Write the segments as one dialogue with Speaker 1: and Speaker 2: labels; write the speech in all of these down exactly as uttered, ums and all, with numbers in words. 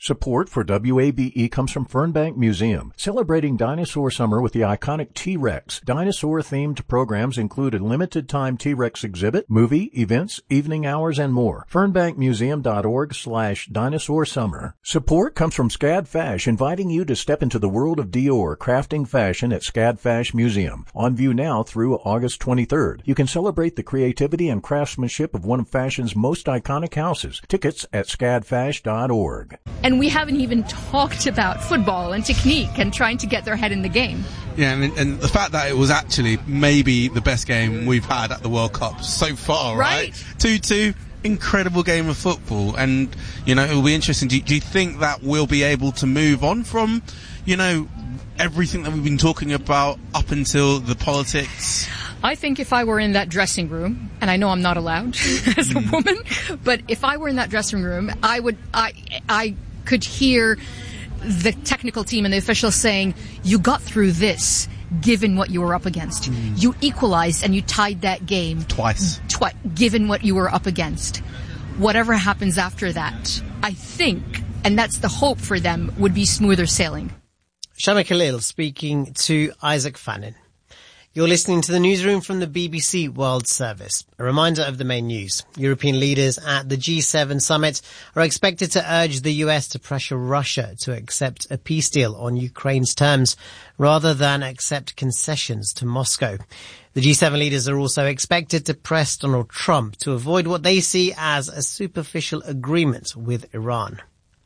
Speaker 1: Support for W A B E comes from Fernbank Museum, celebrating dinosaur summer with the iconic T-Rex. Dinosaur-themed programs include a limited-time T-Rex exhibit, movie, events, evening hours, and more. fernbankmuseum.org slash dinosaur summer. Support comes from Scad Fash, inviting you to step into the world of Dior, crafting fashion at Scad Fash Museum. On view now through August twenty-third. You can celebrate the creativity and craftsmanship of one of fashion's most iconic houses. Tickets at scad fash dot org.
Speaker 2: And we haven't even talked about football and technique and trying to get their head in the game.
Speaker 3: Yeah, and, and the fact that it was actually maybe the best game we've had at the World Cup so far, right? two two, incredible game of football. And, you know, it will be interesting. Do, do you think that we'll be able to move on from, you know, everything that we've been talking about up until the politics?
Speaker 2: I think if I were in that dressing room, and I know I'm not allowed as a woman, but if I were in that dressing room, I would, I, I could hear the technical team and the officials saying, you got through this given what you were up against. Mm. You equalized and you tied that game.
Speaker 3: Twice.
Speaker 2: Twi- given what you were up against. Whatever happens after that, I think, and that's the hope for them, would be smoother sailing.
Speaker 4: Shama Khalil speaking to Isaac Fannin. You're listening to the newsroom from the B B C World Service. A reminder of the main news. European leaders at the G seven summit are expected to urge the U S to pressure Russia to accept a peace deal on Ukraine's terms rather than accept concessions to Moscow. The G seven leaders are also expected to press Donald Trump to avoid what they see as a superficial agreement with Iran.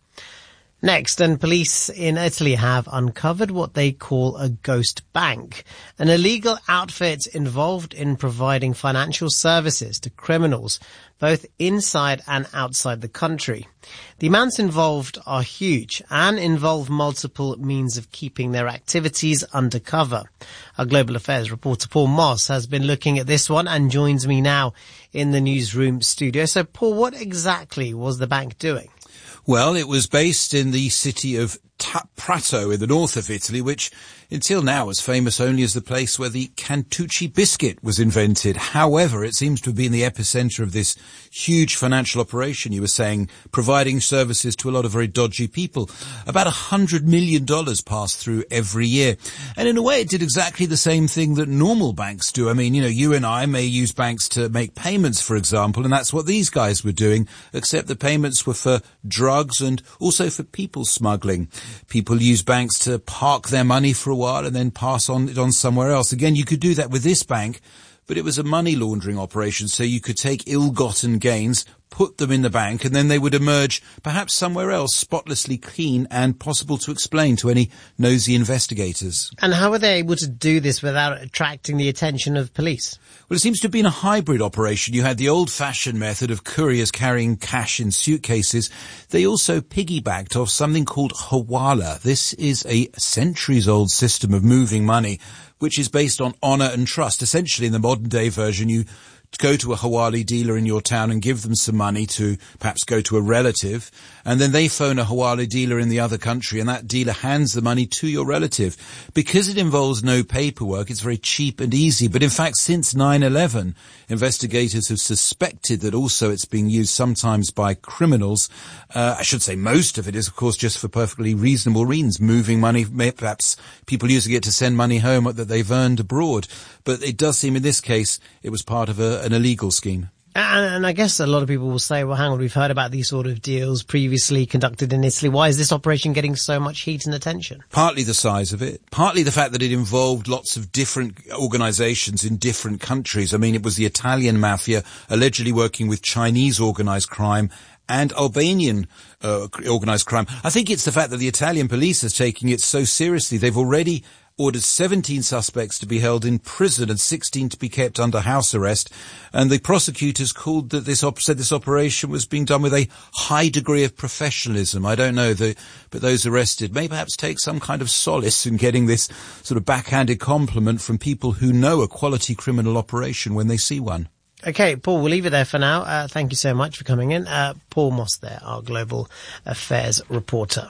Speaker 4: Next, and police in Italy have uncovered what they call a ghost bank, an illegal outfit involved in providing financial services to criminals, both inside and outside the country. The amounts involved are huge and involve multiple means of keeping their activities undercover. Our Global Affairs reporter Paul Moss has been looking at this one and joins me now in the newsroom studio. So, Paul, what exactly was the bank doing?
Speaker 5: Well, it was based in the city of Prato in the north of Italy, which until now was famous only as the place where the Cantucci biscuit was invented. However, it seems to have been the epicenter of this huge financial operation, you were saying, providing services to a lot of very dodgy people. About a hundred million dollars passed through every year. And in a way, it did exactly the same thing that normal banks do. I mean, you know, you and I may use banks to make payments, for example, and that's what these guys were doing, except the payments were for drugs and also for people smuggling. People use banks to park their money for a while and then pass on it on somewhere else. Again, you could do that with this bank, but it was a money laundering operation, so you could take ill-gotten gains, put them in the bank, and then they would emerge perhaps somewhere else, spotlessly clean and possible to explain to any nosy investigators.
Speaker 4: And how were they able to do this without attracting the attention of police?
Speaker 5: Well, it seems to have been a hybrid operation. You had the old-fashioned method of couriers carrying cash in suitcases. They also piggybacked off something called Hawala. This is a centuries-old system of moving money, which is based on honor and trust. Essentially, in the modern-day version, you go to a Hawali dealer in your town and give them some money to perhaps go to a relative, and then they phone a Hawali dealer in the other country, and that dealer hands the money to your relative. Because it involves no paperwork, it's very cheap and easy. But in fact, since nine eleven, investigators have suspected that also it's being used sometimes by criminals. Uh, I should say most of it is, of course, just for perfectly reasonable reasons, moving money, perhaps people using it to send money home that they've earned abroad. But it does seem in this case it was part of a, an illegal scheme.
Speaker 4: And, and I guess a lot of people will say, well, hang on, we've heard about these sort of deals previously conducted in Italy. Why is this operation getting so much heat and attention?
Speaker 5: Partly the size of it, partly the fact that it involved lots of different organizations in different countries. I mean, it was the Italian mafia allegedly working with Chinese organized crime and Albanian uh, organized crime. I think it's the fact that the Italian police is taking it so seriously. They've already ordered seventeen suspects to be held in prison and sixteen to be kept under house arrest. And the prosecutors called that this op- said this operation was being done with a high degree of professionalism. I don't know, the, but those arrested may perhaps take some kind of solace in getting this sort of backhanded compliment from people who know a quality criminal operation when they see one.
Speaker 4: Okay, Paul, we'll leave it there for now. Uh, thank you so much for coming in. Uh, Paul Moss there, our Global Affairs reporter.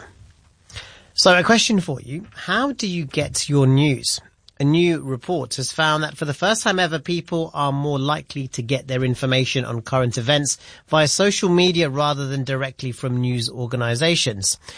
Speaker 4: So a question for you. How do you get your news? A new report has found that for the first time ever, people are more likely to get their information on current events via social media rather than directly from news organizations.